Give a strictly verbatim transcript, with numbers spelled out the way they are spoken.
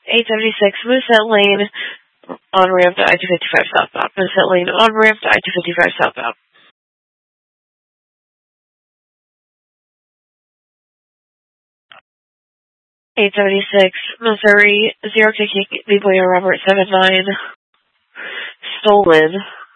eight seventy-six, Moosehead Lane, on ramp to I two fifty-five southbound. Moosehead Lane, on ramp to I two fifty-five southbound. eight seventy-six, Missouri, zero kicking, B-Boy Robert seven nine, stolen.